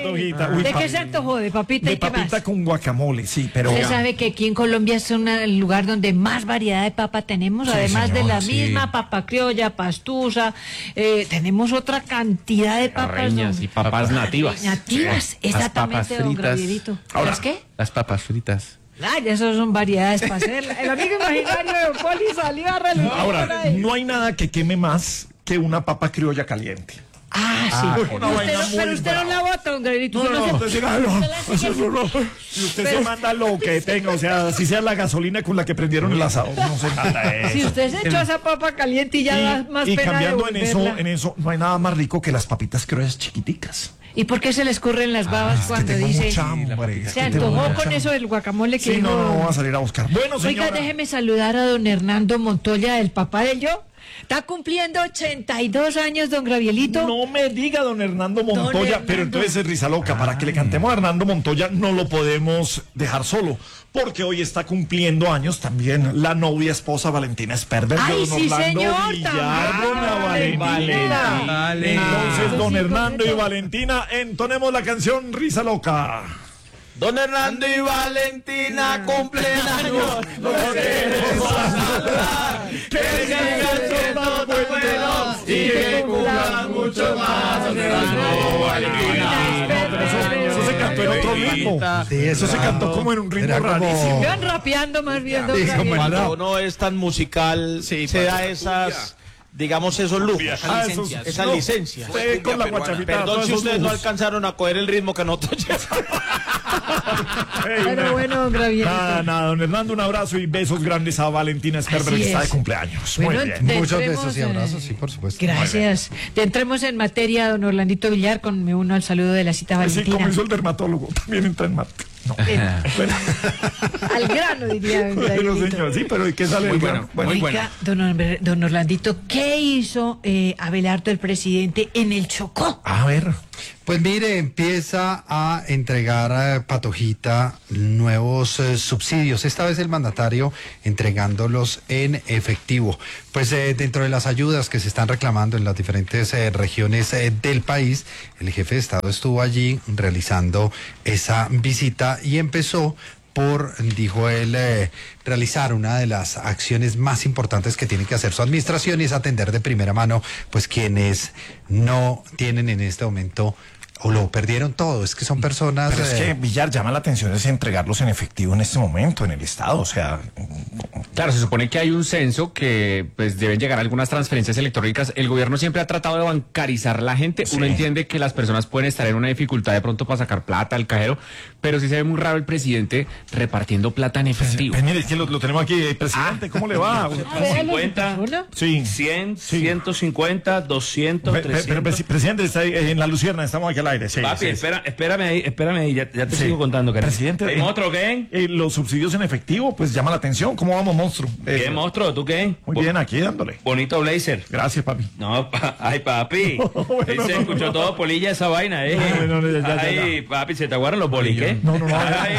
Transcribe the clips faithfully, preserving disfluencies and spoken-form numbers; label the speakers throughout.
Speaker 1: patojita. Uy,
Speaker 2: ¿De
Speaker 1: pa-
Speaker 2: qué se antojó? ¿De papita
Speaker 1: De
Speaker 2: y qué
Speaker 1: papita
Speaker 2: más?
Speaker 1: con guacamole, sí, pero...
Speaker 2: Usted sabe que aquí en Colombia es una- el lugar donde más variedad de papa tenemos,
Speaker 1: Sí,
Speaker 2: además de
Speaker 1: señora,
Speaker 2: la
Speaker 1: sí.
Speaker 2: misma papa criolla, pastusa, eh, tenemos otra cantidad de papas.
Speaker 3: Reñas
Speaker 2: don-
Speaker 3: y papas nativas.
Speaker 2: Nativas,
Speaker 3: Sí.
Speaker 2: exactamente,
Speaker 3: Las papas
Speaker 2: don
Speaker 3: fritas.
Speaker 2: Gravierito.
Speaker 1: Ahora-
Speaker 2: ¿Las qué?
Speaker 3: Las papas fritas.
Speaker 2: Ah, ya eso son variedades para hacer. El amigo imaginario de Don Poli salió a relucir por
Speaker 1: Ahora,
Speaker 2: ahí.
Speaker 1: no hay nada que queme más que una papa criolla caliente.
Speaker 2: Ah, sí.
Speaker 1: una
Speaker 2: Usted
Speaker 1: vaina
Speaker 2: no-
Speaker 1: muy
Speaker 2: pero usted no
Speaker 1: brava.
Speaker 2: la bota, don Gravierito.
Speaker 1: No,
Speaker 2: usted
Speaker 1: no,
Speaker 2: se-
Speaker 1: usted se, ah, no,
Speaker 2: usted la sigue-
Speaker 1: eso no, no. Y usted se manda lo que tenga, o sea, si sea la gasolina con la que prendieron el asado, no se manda eso.
Speaker 2: Si usted se echó esa papa caliente y ya da más
Speaker 1: Y, y
Speaker 2: pena
Speaker 1: cambiando en eso,
Speaker 2: devolverla.
Speaker 1: en eso, no hay nada más rico que las papitas criollas chiquiticas.
Speaker 2: ¿Y por qué se le escurren las babas
Speaker 1: Es que
Speaker 2: cuando
Speaker 1: tengo
Speaker 2: dice?
Speaker 1: mucha hambre, es
Speaker 2: Se
Speaker 1: que tengo
Speaker 2: antojó
Speaker 1: mucha
Speaker 2: con
Speaker 1: hambre.
Speaker 2: eso del guacamole que
Speaker 1: Sí,
Speaker 2: dijo.
Speaker 1: no, no, vamos a salir a buscar. Bueno,
Speaker 2: Oiga,
Speaker 1: señora.
Speaker 2: déjeme saludar a don Hernando Montoya, el papá del yo. Está cumpliendo ochenta y dos años, don Gravielito.
Speaker 1: No me diga don Hernando Montoya,
Speaker 2: Hernando.
Speaker 1: pero entonces es risa loca. Para que le cantemos a Hernando Montoya no lo podemos dejar solo, porque hoy está cumpliendo años también la novia esposa Valentina Sperber.
Speaker 2: Ay,
Speaker 1: de don
Speaker 2: sí,
Speaker 1: Orlando
Speaker 2: señor,
Speaker 1: Villar,
Speaker 2: también.
Speaker 1: dona Valentina.
Speaker 3: Valentina.
Speaker 1: Entonces, don
Speaker 2: Sí,
Speaker 1: Hernando y
Speaker 2: correcto.
Speaker 1: Valentina, entonemos la canción Risa Loca.
Speaker 3: Don Hernando y Valentina cumplen años.
Speaker 1: Que sigan todos buenos y que cumplan mucho más. Don Hernando, Valentina. Eso, eso se cantó en otro ritmo.
Speaker 4: Sí,
Speaker 1: Eso se cantó como en un ritmo
Speaker 4: Era como-
Speaker 1: rarísimo.
Speaker 2: Vean rapeando más bien, don
Speaker 4: Sí, como
Speaker 2: Gravielito.
Speaker 4: el-
Speaker 5: Cuando uno es tan musical, se da esas, digamos, esos lujos,
Speaker 1: Ah, esos-
Speaker 5: esas
Speaker 1: no,
Speaker 5: licencias.
Speaker 1: usted con la guachafita.
Speaker 5: Perdón
Speaker 1: todos
Speaker 5: si
Speaker 1: esos
Speaker 5: ustedes no
Speaker 1: lujos.
Speaker 5: alcanzaron a coger el ritmo que nosotros llevamos.
Speaker 1: Ey,
Speaker 2: Pero
Speaker 1: nada.
Speaker 2: bueno, don Gravielito.
Speaker 1: Nada, nada, don Hernando, un abrazo y besos grandes a Valentina Sperber,
Speaker 2: Así
Speaker 1: que está
Speaker 2: es.
Speaker 1: de cumpleaños.
Speaker 2: Bueno,
Speaker 1: Muy bien.
Speaker 2: de-
Speaker 4: Muchos
Speaker 2: entremos,
Speaker 4: besos y
Speaker 2: eh,
Speaker 4: abrazos, sí, por supuesto.
Speaker 2: Gracias. Te entremos en materia, don Orlandito Villar, con me uno al saludo de la cita
Speaker 1: Sí,
Speaker 2: Valentina.
Speaker 1: como hizo el dermatólogo, también entra en mate. No. Bueno,
Speaker 2: Al grano, diría don
Speaker 1: bueno,
Speaker 2: Gravielito.
Speaker 1: señor, sí, pero ¿y qué sale
Speaker 3: Muy
Speaker 1: del grano?
Speaker 3: bueno, muy
Speaker 2: Oiga, don, Or- don Orlandito, ¿qué hizo eh, Abelardo, el presidente, en el Chocó?
Speaker 1: A ver.
Speaker 4: Pues mire, empieza a entregar a Patojita nuevos eh, subsidios, esta vez el mandatario entregándolos en efectivo. Pues eh, dentro de las ayudas que se están reclamando en las diferentes eh, regiones eh, del país, el jefe de Estado estuvo allí realizando esa visita y empezó por, dijo él, eh, realizar una de las acciones más importantes que tiene que hacer su administración y es atender de primera mano pues quienes no tienen en este momento o lo perdieron todo, es que son personas...
Speaker 1: Pero es
Speaker 4: eh,
Speaker 1: que Villar llama la atención es entregarlos en efectivo en este momento en el Estado, o sea,
Speaker 3: Claro, se supone que hay un censo que pues deben llegar algunas transferencias electrónicas. El gobierno siempre ha tratado de bancarizar la gente.
Speaker 1: Sí.
Speaker 3: Uno entiende que las personas pueden estar en una dificultad de pronto para sacar plata al cajero, pero sí se ve muy raro el presidente repartiendo plata en efectivo.
Speaker 1: pues mire, es que lo, lo tenemos aquí, eh, presidente, ¿cómo le va?
Speaker 5: cincuenta,
Speaker 1: Sí.
Speaker 5: cien,
Speaker 1: Sí.
Speaker 5: ciento cincuenta, doscientos,
Speaker 1: Pe- pe- Pero,
Speaker 5: trescientos.
Speaker 1: presi- presidente, está ahí, eh, en la Lucierna, estamos aquí al aire. Sí,
Speaker 5: Papi,
Speaker 1: sí, sí.
Speaker 5: espera, espérame ahí, espérame ahí, ya, ya te
Speaker 1: Sí.
Speaker 5: sigo contando, cariño.
Speaker 1: Presidente,
Speaker 5: ¿Hay
Speaker 1: eh,
Speaker 5: monstruo qué?
Speaker 1: Eh, los subsidios en efectivo, pues llama la atención. ¿Cómo vamos, monstruo? Eh,
Speaker 5: ¿Qué monstruo? ¿Tú qué?
Speaker 1: Muy
Speaker 5: Bo-
Speaker 1: bien, aquí dándole.
Speaker 5: Bonito blazer.
Speaker 1: Gracias, papi.
Speaker 5: No, pa- ay, papi.
Speaker 1: Bueno,
Speaker 5: Ahí se
Speaker 1: no,
Speaker 5: escuchó
Speaker 1: no.
Speaker 5: todo polilla esa vaina, ¿eh?
Speaker 1: No, no, ya, ya,
Speaker 5: ay,
Speaker 1: ya.
Speaker 5: papi, ¿se te aguardan los bolis, qué?
Speaker 1: No, no, no.
Speaker 5: Ay,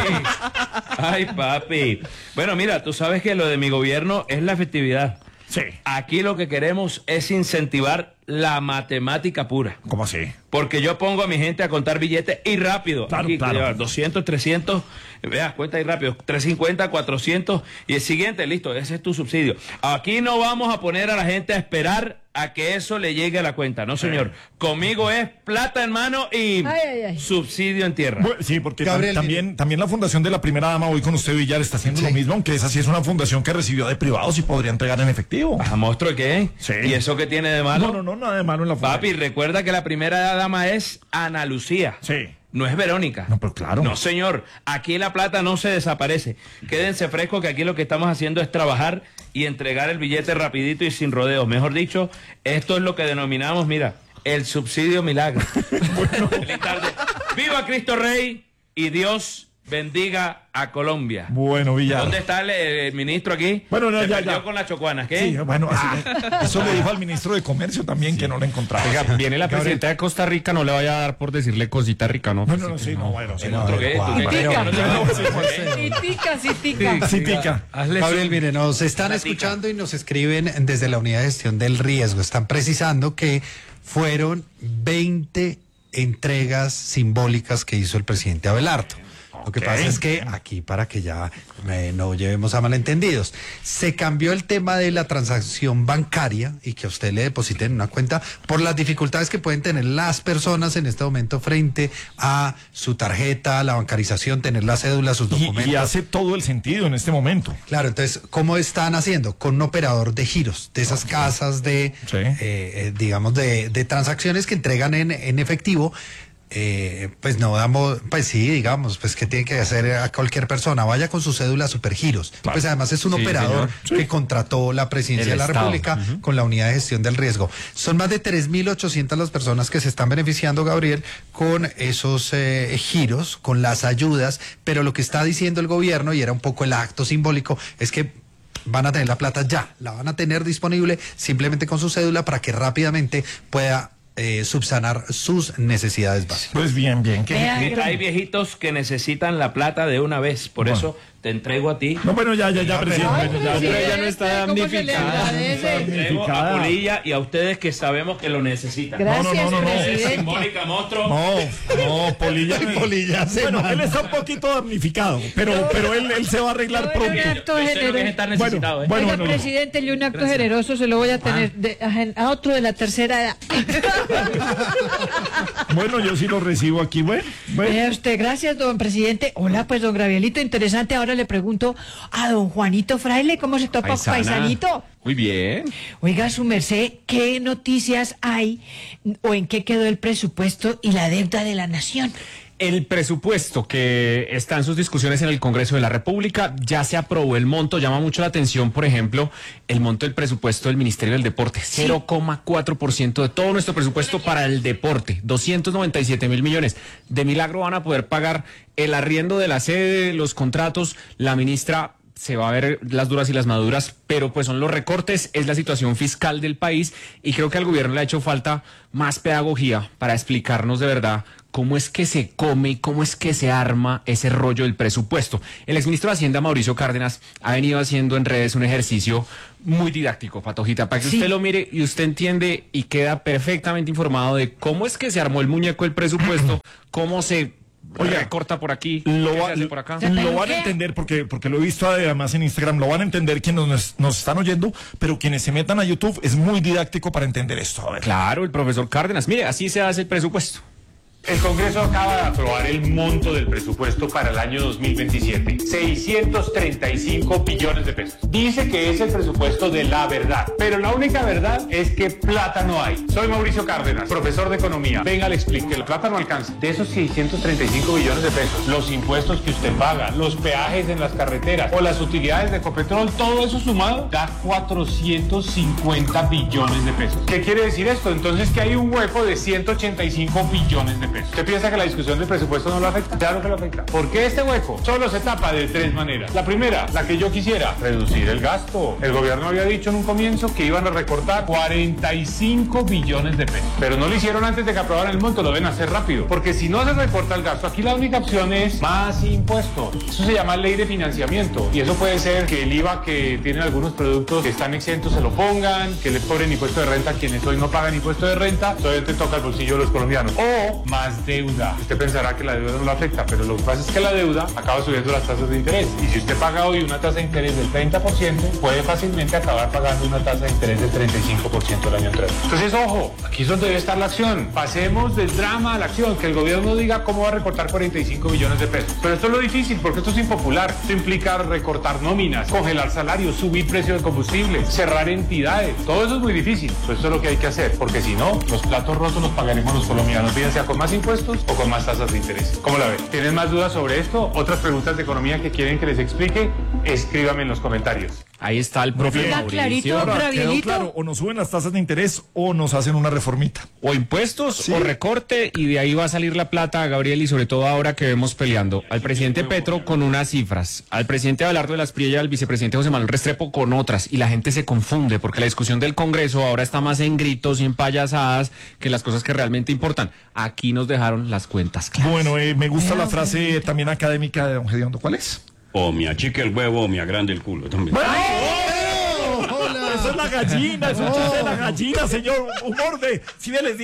Speaker 5: ay, papi. Bueno, mira, tú sabes que lo de mi gobierno es la efectividad.
Speaker 1: Sí.
Speaker 5: Aquí lo que queremos es incentivar la matemática pura.
Speaker 1: ¿Cómo así?
Speaker 5: Porque yo pongo a mi gente a contar billetes y rápido.
Speaker 1: Claro,
Speaker 5: Aquí,
Speaker 1: claro.
Speaker 5: lleva doscientos, trescientos, vea, cuenta ahí rápido. trescientos cincuenta, cuatrocientos y el siguiente, listo, ese es tu subsidio. Aquí no vamos a poner a la gente a esperar a que eso le llegue a la cuenta, no señor. Conmigo es plata en mano y
Speaker 2: Ay, ay, ay.
Speaker 5: subsidio en tierra.
Speaker 1: Bueno, sí, porque tam-
Speaker 4: Gabriel,
Speaker 1: también, también la Fundación de la Primera Dama, hoy con usted, Villar, está haciendo lo mismo, aunque esa sí es una fundación que recibió de privados y podría entregar en efectivo.
Speaker 5: ¿A monstruo qué?
Speaker 1: Sí.
Speaker 5: ¿Y eso qué tiene de malo?
Speaker 1: No, no, no, nada de malo en la fundación.
Speaker 5: Papi, recuerda que la primera dama es Ana Lucía.
Speaker 1: Sí.
Speaker 5: No es Verónica.
Speaker 1: No, pero claro.
Speaker 5: No, señor. Aquí la plata no se desaparece. Quédense frescos que aquí lo que estamos haciendo es trabajar y entregar el billete rapidito y sin rodeos. Mejor dicho, esto es lo que denominamos, mira, el subsidio milagro. Feliz tarde. ¡Viva Cristo Rey! Y Dios bendiga a Colombia.
Speaker 1: Bueno, Villar.
Speaker 5: ¿Dónde está el, el ministro aquí?
Speaker 1: Bueno, no,
Speaker 5: Se
Speaker 1: ya,
Speaker 5: perdió
Speaker 1: ya.
Speaker 5: con las chocuanas, ¿qué?
Speaker 1: Sí, bueno, así le- eso le dijo al ministro de Comercio también que no lo encontraba.
Speaker 3: Oiga, viene la presidenta de Costa Rica, no le vaya a dar por decirle cosita rica, ¿no?
Speaker 1: No, no, no, sí, no, bueno, sí,
Speaker 5: ¿El
Speaker 1: no.
Speaker 5: monstruo qué? ¿Tú
Speaker 4: Juan,
Speaker 5: qué?
Speaker 4: pero-
Speaker 5: ¿Que no te
Speaker 4: pero-
Speaker 5: conoces?
Speaker 2: Sí tica, sí tica.
Speaker 1: Sí, pica.
Speaker 4: Gabriel, mire, nos están escuchando y nos escriben desde la unidad de gestión del riesgo. Están precisando que fueron veinte entregas simbólicas que hizo el presidente Abelardo. Lo que
Speaker 1: Ok.
Speaker 4: pasa es que aquí, para que ya eh, no llevemos a malentendidos, se cambió el tema de la transacción bancaria y que a usted le depositen en una cuenta por las dificultades que pueden tener las personas en este momento frente a su tarjeta, la bancarización, tener la cédula, sus
Speaker 1: Y,
Speaker 4: documentos.
Speaker 1: y hace todo el sentido en este momento.
Speaker 4: Claro, entonces, ¿cómo están haciendo? Con un operador de giros, de esas casas de,
Speaker 1: Sí.
Speaker 4: eh, eh, digamos, de, de transacciones que entregan en, en efectivo. Eh, pues no damos, pues sí, digamos, pues que tiene que hacer a cualquier persona, vaya con su cédula a Supergiros.
Speaker 1: Claro.
Speaker 4: Pues además es un
Speaker 3: Sí,
Speaker 4: operador
Speaker 3: señor.
Speaker 4: que contrató la presidencia
Speaker 3: El
Speaker 4: de la
Speaker 3: Estado.
Speaker 4: República con la unidad de gestión del riesgo. Son más de tres mil ochocientas las personas que se están beneficiando, Gabriel, con esos eh, giros, con las ayudas, pero lo que está diciendo el gobierno, y era un poco el acto simbólico, es que van a tener la plata ya, la van a tener disponible simplemente con su cédula para que rápidamente pueda eh, subsanar sus necesidades básicas.
Speaker 1: Pues bien, bien. que-
Speaker 2: Vea,
Speaker 5: Mira, hay viejitos que necesitan la plata de una vez, por
Speaker 1: Bueno.
Speaker 5: eso te entrego a ti.
Speaker 1: No, bueno, ya, ya, ya, presidente.
Speaker 2: Ay,
Speaker 1: bueno, ya,
Speaker 2: pero
Speaker 1: ya.
Speaker 3: ella no está
Speaker 2: ¿cómo se le
Speaker 3: damnificada.
Speaker 2: agradece?
Speaker 5: Te entrego a
Speaker 1: Damnificada.
Speaker 5: Polilla y a ustedes que sabemos que lo necesitan.
Speaker 1: No, no,
Speaker 2: Gracias,
Speaker 1: no, no, no.
Speaker 5: Es
Speaker 2: presidente.
Speaker 5: simbólica, monstruo.
Speaker 1: No, no, Polilla.
Speaker 4: Polilla se
Speaker 1: Bueno,
Speaker 4: manda.
Speaker 1: él está un poquito damnificado, pero, pero él, él se va a arreglar
Speaker 2: No,
Speaker 1: pronto.
Speaker 2: no, no. Acto
Speaker 5: Yo sé lo que es
Speaker 2: generoso.
Speaker 5: estar necesitado, ¿eh?
Speaker 1: Bueno,
Speaker 2: Oiga,
Speaker 1: bueno, no.
Speaker 2: presidente, y un acto generoso se lo voy a tener de- a, a otro de la tercera edad.
Speaker 1: Bueno, yo sí lo recibo aquí, bueno. bueno.
Speaker 2: Vea usted, gracias, don presidente. Hola, pues, don Gravielito, interesante. Ahora le pregunto a don Juanito Fraile, ¿cómo se topa,
Speaker 3: Paisana.
Speaker 2: paisanito?
Speaker 3: Muy bien.
Speaker 2: Oiga, su merced, ¿qué noticias hay o en qué quedó el presupuesto y la deuda de la nación?
Speaker 3: El presupuesto que está en sus discusiones en el Congreso de la República, ya se aprobó el monto. Llama mucho la atención, por ejemplo, el monto del presupuesto del Ministerio del Deporte, cero coma cuatro por ciento de todo nuestro presupuesto para el deporte, doscientos noventa y siete mil millones. De milagro van a poder pagar el arriendo de la sede, los contratos. La ministra se va a ver las duras y las maduras, pero pues son los recortes, es la situación fiscal del país, y creo que al gobierno le ha hecho falta más pedagogía para explicarnos de verdad cómo es que se come y cómo es que se arma ese rollo del presupuesto. El exministro de Hacienda, Mauricio Cárdenas, ha venido haciendo en redes un ejercicio muy didáctico, Patojita, para que
Speaker 2: Sí.
Speaker 3: usted lo mire y usted entiende y queda perfectamente informado de cómo es que se armó el muñeco del presupuesto, cómo se
Speaker 1: Oiga,
Speaker 3: recorta por aquí,
Speaker 1: Lo,
Speaker 3: qué
Speaker 1: va-
Speaker 3: se hace por acá.
Speaker 2: Se
Speaker 1: lo van a
Speaker 2: peluquea.
Speaker 1: entender porque, porque lo he visto además en Instagram, lo van a entender quienes nos, nos están oyendo, pero quienes se metan a YouTube es muy didáctico para entender esto. A ver.
Speaker 3: Claro, el profesor Cárdenas, mire, así se hace el presupuesto.
Speaker 6: El Congreso acaba de aprobar el monto del presupuesto para el año dos mil veintisiete, seiscientos treinta y cinco billones de pesos. Dice que es el presupuesto de la verdad, pero la única verdad es que plata no hay. Soy Mauricio Cárdenas, profesor de economía. Venga, le explico que la plata no alcanza. De esos seiscientos treinta y cinco billones de pesos, los impuestos que usted paga, los peajes en las carreteras o las utilidades de Ecopetrol, todo eso sumado da cuatrocientos cincuenta billones de pesos. ¿Qué quiere decir esto? Entonces que hay un hueco de ciento ochenta y cinco billones de pesos. ¿Usted piensa que la discusión del presupuesto no lo afecta? Claro que lo afecta. ¿Por qué este hueco? Solo se tapa de tres maneras. La primera, la que yo quisiera, reducir el gasto. El gobierno había dicho en un comienzo que iban a recortar cuarenta y cinco billones de pesos. Pero no lo hicieron antes de que aprobaran el monto, lo deben hacer rápido. Porque si no se recorta el gasto, aquí la única opción es más impuestos. Eso se llama ley de financiamiento. Y eso puede ser que el I V A que tienen algunos productos que están exentos se lo pongan, que les cobren impuesto de renta a quienes hoy no pagan impuesto de renta, solamente toca el bolsillo de los colombianos. O más deuda. Usted pensará que la deuda no lo afecta, pero lo que pasa es que la deuda acaba subiendo las tasas de interés. Y si usted paga hoy una tasa de interés del treinta por ciento, puede fácilmente acabar pagando una tasa de interés del treinta y cinco por ciento el año entrante. Entonces, ojo, aquí es donde debe estar la acción. Pasemos del drama a la acción, que el gobierno diga cómo va a recortar cuarenta y cinco billones de pesos. Pero esto es lo difícil, porque esto es impopular. Esto implica recortar nóminas, congelar salarios, subir precios de combustible, cerrar entidades. Todo eso es muy difícil. Pues esto es lo que hay que hacer, porque si no, los platos rotos los pagaremos los colombianos, bien sea con más impuestos o con más tasas de interés. ¿Cómo la ven? ¿Tienen más dudas sobre esto? ¿Otras preguntas de economía que quieren que les explique? Escríbame en los comentarios.
Speaker 3: Ahí está el profe
Speaker 2: Queda
Speaker 3: Mauricio.
Speaker 2: clarito,
Speaker 1: Ahora, quedó
Speaker 2: Gravielito.
Speaker 1: claro, o nos suben las tasas de interés o nos hacen una reformita.
Speaker 3: O impuestos o recorte, y de ahí va a salir la plata, Gabriel, y sobre todo ahora que vemos peleando al presidente Petro con unas cifras, al presidente Abelardo de la Espriella y al vicepresidente José Manuel Restrepo con otras, y la gente se confunde porque la discusión del Congreso ahora está más en gritos y en payasadas que las cosas que realmente importan. Aquí nos dejaron las cuentas claras.
Speaker 1: Bueno, eh, me gusta la frase también académica de don Gediondo. ¿Cuál es?
Speaker 7: O me achique el huevo o me agrande el culo también.
Speaker 1: Eso es la gallina, eso es chiste de la gallina, señor. Humor de... Si bien les digo